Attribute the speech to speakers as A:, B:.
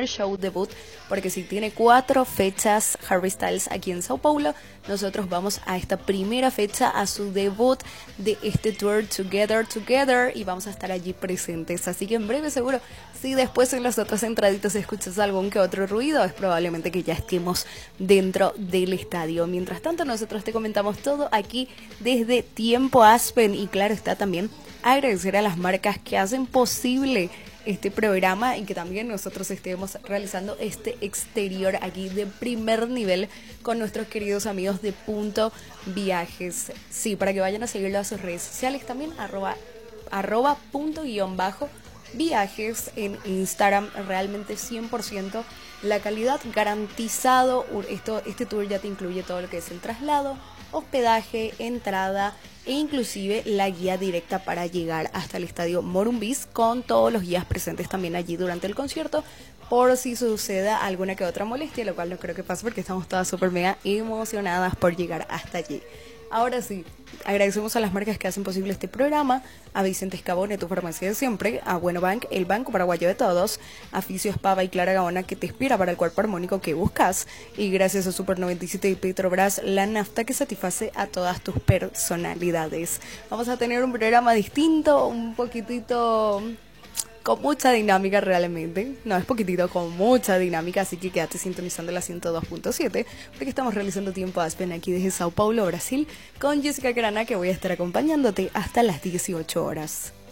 A: primer show debut, porque si tiene 4 fechas Harry Styles aquí en Sao Paulo, nosotros vamos a esta primera fecha, a su debut de este tour Together, y vamos a estar allí presentes. Así que en breve seguro, si después en las otras entraditas escuchas algún que otro ruido, es probablemente que ya estemos dentro del estadio. Mientras tanto, nosotros te comentamos todo aquí desde Tiempo Aspen, y claro está también agradecer a las marcas que hacen posible este programa y que también nosotros estemos realizando este exterior aquí de primer nivel con nuestros queridos amigos de Punto Viajes. Sí, para que vayan a seguirlo a sus redes sociales también, arroba punto guión bajo viajes en Instagram. Realmente 100% la calidad garantizado. Este tour ya te incluye todo lo que es el traslado, hospedaje, entrada e inclusive la guía directa para llegar hasta el estadio Morumbis, con todos los guías presentes también allí durante el concierto, por si suceda alguna que otra molestia, lo cual no creo que pase porque estamos todas súper mega emocionadas por llegar hasta allí. Ahora sí, agradecemos a las marcas que hacen posible este programa, a Vicente Escabone, tu farmacia de siempre, a Bueno Bank, el banco paraguayo de todos, a Fisio Espava y Clara Gaona, que te inspira para el cuerpo armónico que buscas, y gracias a Super 97 y Petrobras, la nafta que satisface a todas tus personalidades. Vamos a tener un programa distinto, un poquitito con mucha dinámica realmente. No es poquitito, con mucha dinámica, así que quédate sintonizando la 102.7 porque estamos realizando Tiempo Aspen aquí desde Sao Paulo, Brasil, con Jessica Grana, que voy a estar acompañándote hasta las 18 horas.